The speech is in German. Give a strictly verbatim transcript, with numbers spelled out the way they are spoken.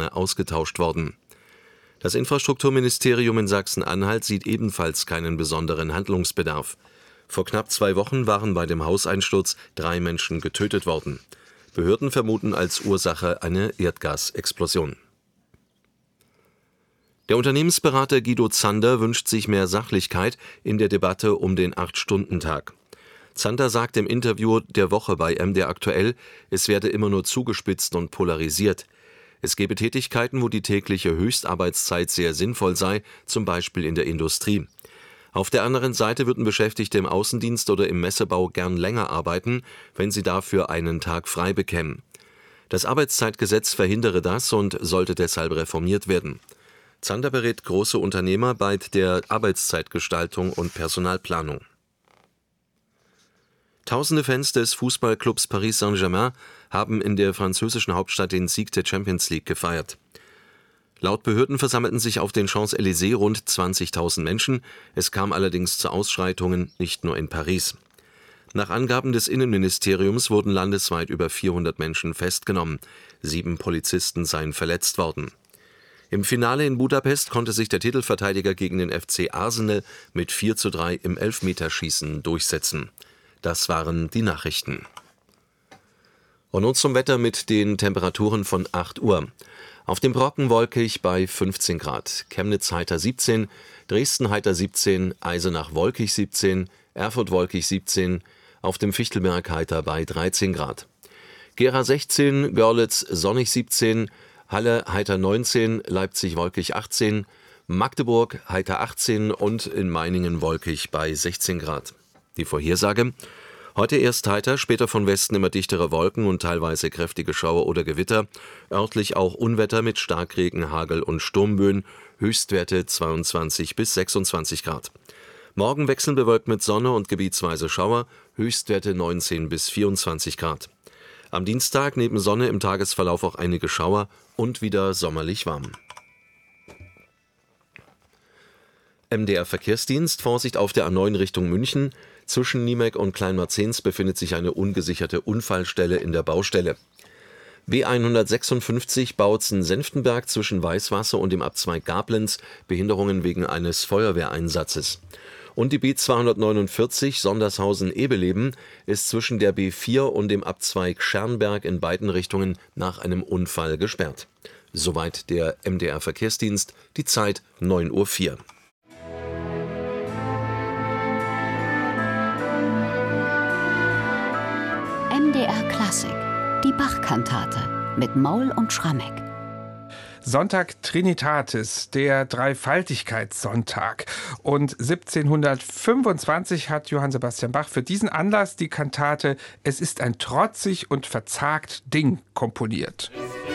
Laterne ausgetauscht worden. Das Infrastrukturministerium in Sachsen-Anhalt sieht ebenfalls keinen besonderen Handlungsbedarf. Vor knapp zwei Wochen waren bei dem Hauseinsturz drei Menschen getötet worden. Behörden vermuten als Ursache eine Erdgasexplosion. Der Unternehmensberater Guido Zander wünscht sich mehr Sachlichkeit in der Debatte um den acht-Stunden-Tag. Zander sagt im Interview der Woche bei M D R aktuell, es werde immer nur zugespitzt und polarisiert. Es gebe Tätigkeiten, wo die tägliche Höchstarbeitszeit sehr sinnvoll sei, zum Beispiel in der Industrie. Auf der anderen Seite würden Beschäftigte im Außendienst oder im Messebau gern länger arbeiten, wenn sie dafür einen Tag frei bekämen. Das Arbeitszeitgesetz verhindere das und sollte deshalb reformiert werden. Zander berät große Unternehmer bei der Arbeitszeitgestaltung und Personalplanung. Tausende Fans des Fußballclubs Paris Saint-Germain haben in der französischen Hauptstadt den Sieg der Champions League gefeiert. Laut Behörden versammelten sich auf den Champs-Élysées rund zwanzigtausend Menschen. Es kam allerdings zu Ausschreitungen, nicht nur in Paris. Nach Angaben des Innenministeriums wurden landesweit über vierhundert Menschen festgenommen. Sieben Polizisten seien verletzt worden. Im Finale in Budapest konnte sich der Titelverteidiger gegen den F C Arsenal mit vier zu drei im Elfmeterschießen durchsetzen. Das waren die Nachrichten. Und nun zum Wetter mit den Temperaturen von acht Uhr. Auf dem Brocken wolkig bei fünfzehn Grad, Chemnitz heiter siebzehn, Dresden heiter siebzehn, Eisenach wolkig siebzehn, Erfurt wolkig siebzehn, auf dem Fichtelberg heiter bei dreizehn Grad. Gera sechzehn, Görlitz sonnig siebzehn, Halle heiter neunzehn, Leipzig wolkig achtzehn, Magdeburg heiter achtzehn und in Meiningen wolkig bei sechzehn Grad. Die Vorhersage: Heute erst heiter, später von Westen immer dichtere Wolken und teilweise kräftige Schauer oder Gewitter, örtlich auch Unwetter mit Starkregen, Hagel und Sturmböen, Höchstwerte zweiundzwanzig bis sechsundzwanzig Grad. Morgen wechselnd bewölkt mit Sonne und gebietsweise Schauer, Höchstwerte neunzehn bis vierundzwanzig Grad. Am Dienstag neben Sonne im Tagesverlauf auch einige Schauer und wieder sommerlich warm. M D R Verkehrsdienst, Vorsicht auf der A neun Richtung München. Zwischen Niemek und Kleinmarzens befindet sich eine ungesicherte Unfallstelle in der Baustelle. B hundertsechsundfünfzig Bautzen-Senftenberg zwischen Weißwasser und dem Abzweig Gablenz, Behinderungen wegen eines Feuerwehreinsatzes. Und die B zweihundertneunundvierzig Sondershausen-Ebeleben ist zwischen der B vier und dem Abzweig Schernberg in beiden Richtungen nach einem Unfall gesperrt. Soweit der M D R Verkehrsdienst, die Zeit neun Uhr vier. M D R Klassik, die Bach-Kantate mit Maul und Schrammeck. Sonntag Trinitatis, der Dreifaltigkeitssonntag. Und siebzehnhundertfünfundzwanzig hat Johann Sebastian Bach für diesen Anlass die Kantate Es ist ein trotzig und verzagt Ding komponiert.